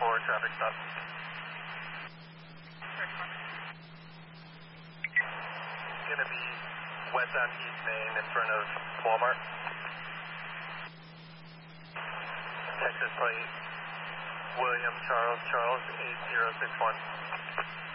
for traffic stop. Gonna be west on East Main in front of Walmart. Texas plate, William Charles 8061.